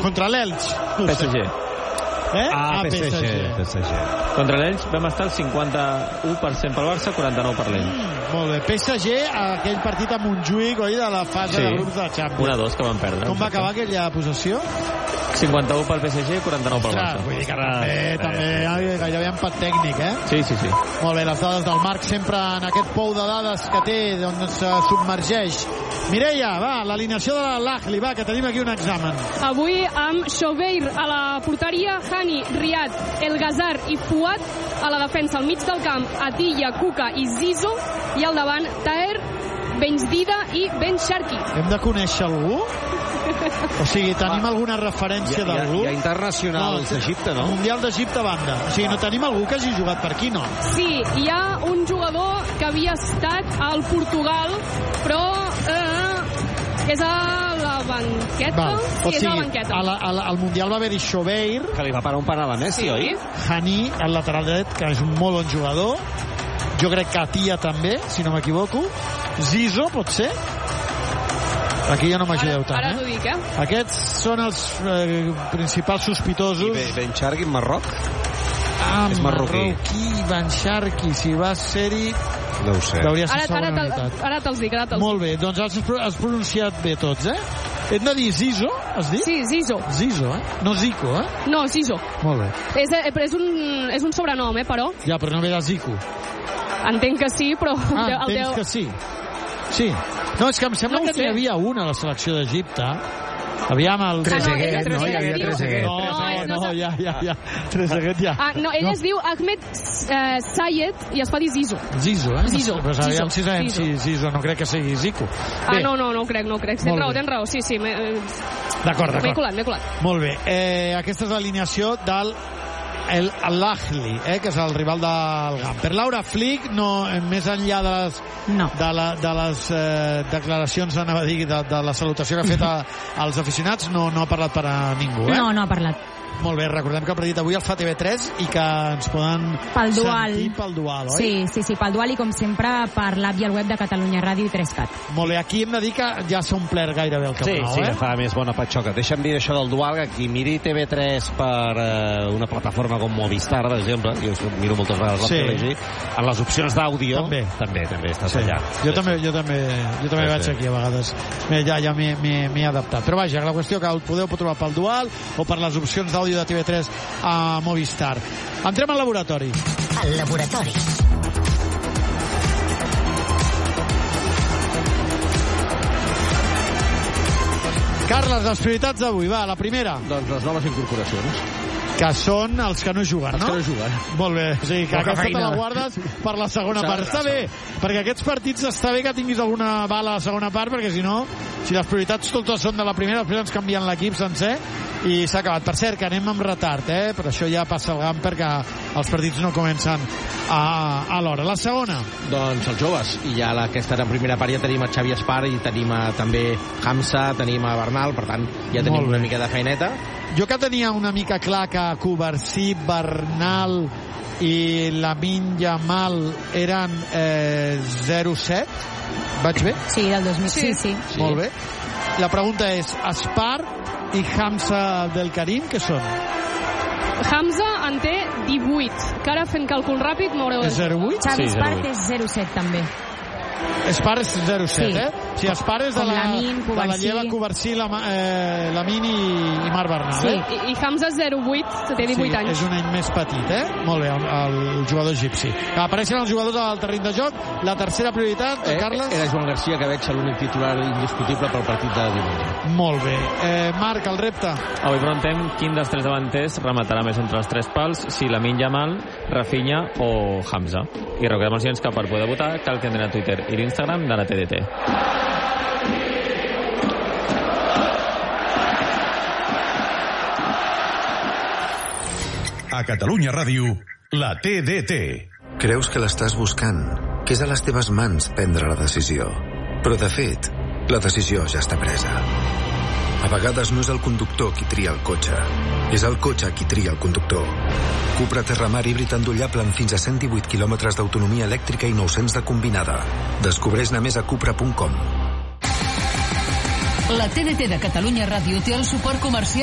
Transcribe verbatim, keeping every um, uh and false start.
Contra l'Elx. P S G. Eh? Ah, P S G. P S G. Contra l'Elx vam estar al cinquanta-u per cent pel Barça, quaranta-nou per l'Elx. Mm, molt bé. P S G, aquell partit a Montjuïc, oi, de la fase Sí. de grups de la Champions. un a dos que van perdre. Com va acabar aquella possessió? cinquanta-u pel P S G, quaranta-nou pel Ostres, Barça. vull dir que també, també ai, gairebé empat tècnic, eh? Sí, sí, sí. Molt bé, les dades del Marc sempre en aquest pou de dades que té, on se submergeix. Mireia, va, l'alineació de l'Ahli, va, que tenim aquí un examen. Avui amb Choubeir a la porteria, Hani, Riyad, El Ghazar i Fuad a la defensa, al mig del camp, Atilla, Kuka i Zizou, i al davant Taher, Benzdida i Ben Sharki. Hem de conèixer algú? O sigui, tenim alguna referència d'algú? Hi ha internacionals d'Egipte, no? Mundial d'Egipte a banda. O sigui, no tenim algú que hagi jugat per aquí, no? Sí, hi ha un jugador que havia estat al Portugal, però eh, és a la banqueta. Val. Sí, O és a sigui, la banqueta. a la, a la, al Mundial va haver-hi Choubeir, Que li va parar un penal a Messi, Sí. oi? Hani, el lateral dret, que és un molt bon jugador. Jo crec que Atia també, si no m'equivoco. Zizou, pot ser? Aquí ja no m'ajudeu tant, Ara t'ho eh? dic, eh? Aquests són els eh, principals sospitosos. I Ben Sharki, Marroc? Ah, és marroquí. marroquí, Ben Sharki, si va ser-hi... No ho sé. Hauria ser Ara, segona ara, unitat. te'l- ara te'ls dic, ara te'ls dic. Molt bé, doncs has, has pronunciat bé tots, eh? Hem de dir Zizou, has dit? Sí, Zizou. Zizou, eh? No Zico, eh? No, Zizou. Molt bé. És, eh, però és, un, és un sobrenom, eh, però. Ja, però no ve de Zico. Entenc que sí, però... Ah, el entens teu- que sí. Sí. No, és que em sembla No, que que hi té. havia una a la selecció d'Egipte. Aviam el... Trezeguet, Ah, no, no? Hi havia diu- Trezeguet. No, No, no, no, no, ja, ja, ja. Trezeguet ja. Ah, no, ell No. es diu Ahmed eh, Sayed i es fa dir Zizou. Zizou, eh? Zizou, Però aviam si sabem Zizou. si Zizou, no crec que sigui Zico. Ah, Bé, no, no, no ho crec, no ho crec. Tens Molt raó, bé. tens raó. Sí, sí, m'he eh, D'acord, m'he d'acord. colat, m'he colat. Molt bé. Eh, aquesta és l'alineació del el Al-Ahli, eh, que és el rival del Gamper. Laura Flick, no, eh, més enllà de les, No. de la, de les eh, declaracions, anava a dir, de, de la salutació que ha fet a, als aficionats, no, no ha parlat per a ningú, eh? No, no ha parlat. Molt bé, recordem que el partit avui el fa T V tres i que ens poden Pel dual. sentir pel dual, oi? Sí, sí, sí, pel dual i com sempre per l'app i el web de Catalunya Ràdio i tres cat. Molt bé, aquí hem de dir que ja s'ha omplert gairebé el Camp Sí, Nou, sí, eh? que fa més bona patxoca. Deixa'm dir això del dual, que qui miri T V tres per eh, una plataforma com Movistar, per exemple, jo miro moltes vegades la Sí. tele, en les opcions d'àudio També. també, també estàs Sí. allà. Jo Sí, també, sí. jo també, jo també Sí, vaig sí. aquí a vegades. Bé, ja ja m'he- m'he m'he adaptat. Però vaja, la qüestió que el podeu trobar pel dual o per les opcions d'àudio de T V tres a Movistar. Entrem al laboratori. Al laboratori. Carles, les prioritats d'avui, va, la primera, Doncs les noves incorporacions. que són els que no juguen, Els no? que no juguen. Molt bé, o sigui, que Poca aquesta te feina. la guardes per la segona Sí, part. Està sí. bé, perquè aquests partits està bé que tinguis alguna bala a la segona part, perquè si no, si les prioritats totes són de la primera, després ens canvien l'equip sencer i s'ha acabat. Per cert, que anem amb retard, eh? Per això ja passa el Gamper, que els partits no comencen a, a l'hora. La segona, Doncs els joves, i ja la, aquesta en primera part ja tenim a Xavi Espar i tenim a, també Hamza, tenim a Bernal, per tant ja tenim Molt bé. una mica de feineta. jo que tenia una mica clar que Covarsí, Bernal i Lamine Yamal eren eh, zero set, vaig bé? Sí, del dos mil. Sí, sí. Sí. Molt bé. La pregunta és, Espar i Hamza del Karim, què són? Hamza en té divuit, que ara fent càlcul ràpid m'haureu de... És zero vuit? Xavi Sí, Espart zero vuit. és zero set també. Espar és zero set, Sí. eh? Si Espar és de Com la, Lamine, de la Covarsí. lleva Covarsí, la, eh, Lamine i, i Marc Bernal, Sí. eh? I, I Hamza zero vuit, que té divuit sí, anys. és un any més petit, eh? Molt bé, el, el jugador egipci. Que apareixen els jugadors al terreny de joc. La tercera prioritat, Eh, Carles? Era Joan Garcia, que veig l'únic titular indiscutible pel partit de diumenge. Molt bé. Eh, Marc, el repte. Avui preguntem quin dels tres davanters rematarà més entre els tres pals, si Lamine Yamal, Rafinha o Hamza. I recordem els oients que per poder votar cal que entrin a Twitter i l'Instagram de la T D T. A Catalunya Ràdio, la T D T. Creus que l'estàs buscant, que és a les teves mans prendre la decisió. Però, de fet, la decisió ja està presa. A vegades no és el conductor qui tria el cotxe, és el cotxe qui tria el conductor. Cupra Terramar híbrid endollable amb fins a cent divuit quilòmetres d'autonomia elèctrica i nou-cents de combinada. Descobreix-ne més a cupra punt com. La T D T de Catalunya Ràdio té el suport comercial